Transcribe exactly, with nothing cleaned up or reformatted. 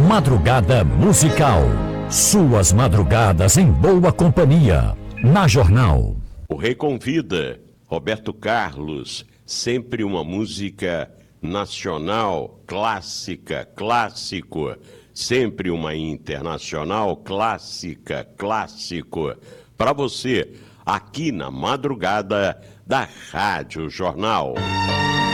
Madrugada Musical. Suas madrugadas em boa companhia. Na Jornal. O Rei convida. Roberto Carlos. Sempre uma música nacional, clássica, clássico. Sempre uma internacional, clássica, clássico. Para você, aqui na madrugada da Rádio Jornal.